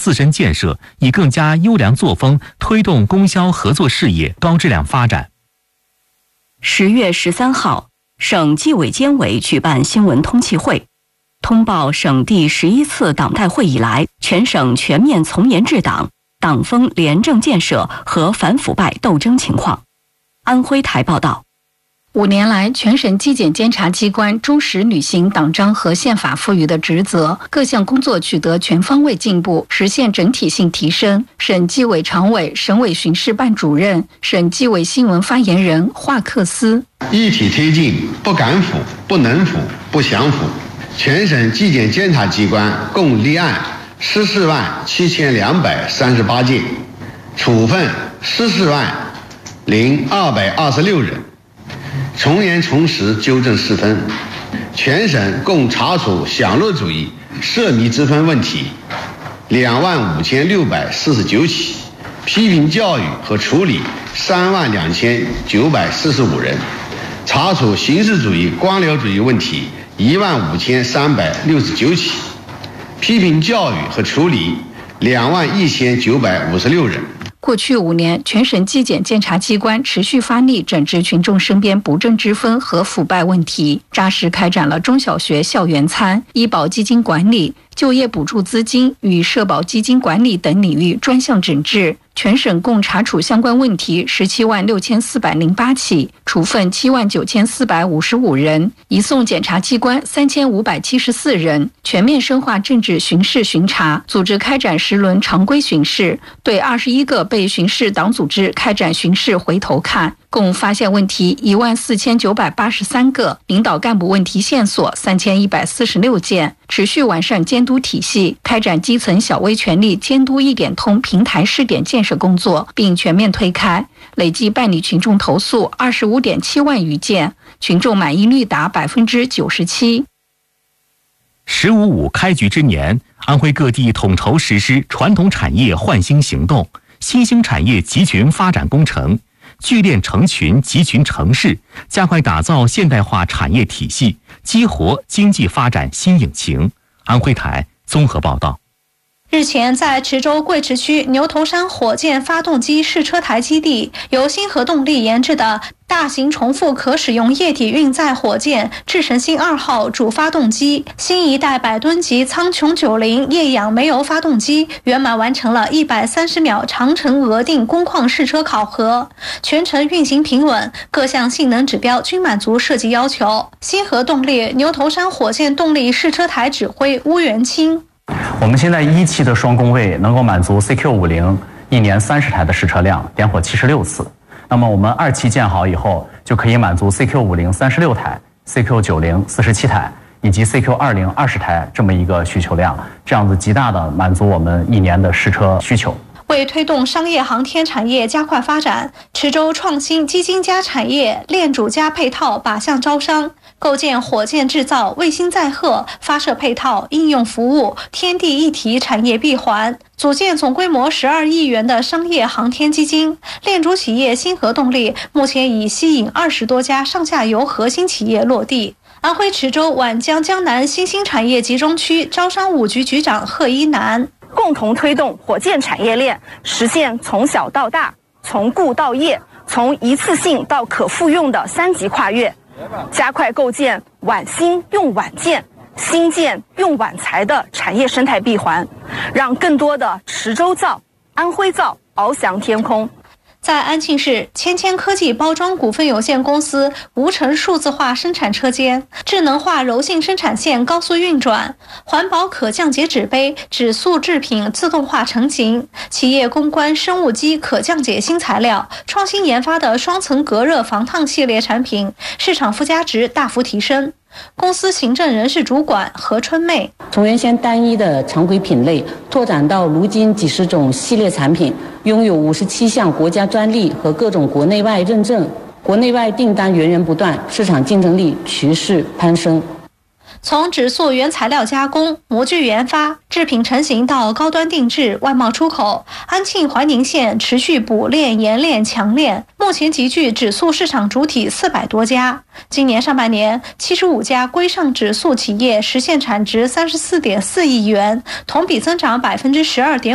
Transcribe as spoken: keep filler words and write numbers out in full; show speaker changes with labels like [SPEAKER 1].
[SPEAKER 1] 自身建设，以更加优良作风推动供销合作事业高质量发展。
[SPEAKER 2] 十月十三号，省纪委监委举办新闻通气会，通报省第十一次党代会以来全省全面从严治党、党风廉政建设和反腐败斗争情况。安徽台报道。
[SPEAKER 3] 五年来，全省纪检监察机关忠实履行党章和宪法赋予的职责，各项工作取得全方位进步，实现整体性提升。省纪委常委、省委巡视办主任、省纪委新闻发言人华克斯：
[SPEAKER 4] 一体推进不敢腐、不能腐、不想腐。全省纪检监察机关共立案十四万七千两百三十八件，处分十四万零二百二十六人。从严从实纠正失分，全省共查处享乐主义、涉迷之分问题两万五千六百四十九起，批评教育和处理三万两千九百四十五人，查处形式主义、官僚主义问题一万五千三百六十九起，批评教育和处理两万一千九百五十六人。
[SPEAKER 3] 过去五年，全省纪检监察机关持续发力整治群众身边不正之风和腐败问题，扎实开展了中小学校园餐、医保基金管理、就业补助资金与社保基金管理等领域专项整治。全省共查处相关问题十七万六千四百零八起，处分七万九千四百五十五人，移送检察机关三千五百七十四人。全面深化政治巡视巡查，组织开展十轮常规巡视，对二十一个被巡视党组织开展巡视回头看，共发现问题一万四千九百八十三个，领导干部问题线索三千一百四十六件。持续完善监督体系，开展基层小微权力监督一点通平台试点建设工作，并全面推开，累计办理群众投诉二十五点七万余件，群众满意率达百分之九十七。
[SPEAKER 1] 十五五开局之年，安徽各地统筹实施传统产业焕新行动、新兴产业集群发展工程，聚链成群、集群成市，加快打造现代化产业体系，激活经济发展新引擎。安徽台综合报道。
[SPEAKER 5] 日前，在池州贵池区牛头山火箭发动机试车台基地，由星河动力研制的大型重复可使用液体运载火箭智神星二号主发动机、新一代百吨级苍穹九零液氧煤油发动机圆满完成了一百三十秒长程额定工况试车考核，全程运行平稳，各项性能指标均满足设计要求。星河动力牛头山火箭动力试车台指挥邬元清。
[SPEAKER 6] 我们现在一期的双工位能够满足 C Q 五十 一年三十台的试车辆，点火七十六次。那么我们二期建好以后，就可以满足 C Q 五十 三十六台、C Q 九十 四十七台以及 C Q 二十 二十台这么一个需求量，这样子极大的满足我们一年的试车需求。
[SPEAKER 5] 为推动商业航天产业加快发展，池州创新基金加产业链主加配套靶向招商，构建火箭制造、卫星载荷、发射配套、应用服务、天地一体产业闭环，组建总规模十二亿元的商业航天基金。链主企业星河动力目前已吸引二十多家上下游核心企业落地。安徽池州皖江江南新兴产业集中区招商五局局长贺一楠。
[SPEAKER 7] 共同推动火箭产业链实现从小到大、从固到业、从一次性到可复用的三级跨越，加快构建皖新用皖建、新建用皖材的产业生态闭环，让更多的池州造、安徽造翱翔天空。
[SPEAKER 5] 在安庆市，千千科技包装股份有限公司无尘数字化生产车间、智能化柔性生产线高速运转、环保可降解纸杯、纸塑制品自动化成型，企业攻关生物基可降解新材料，创新研发的双层隔热防烫系列产品，市场附加值大幅提升。公司行政人事主管何春妹：
[SPEAKER 8] 从原先单一的常规品类拓展到如今几十种系列产品，拥有五十七项国家专利和各种国内外认证，国内外订单源源不断，市场竞争力趋势攀升。
[SPEAKER 5] 从纸塑原材料加工、模具研发、制品成型到高端定制、外贸出口，安庆怀宁县持续补链、冶炼、强链，目前集聚纸塑市场主体四百多家。今年上半年，七十五家规上纸塑企业实现产值三十四点四亿元，同比增长百分之十二点。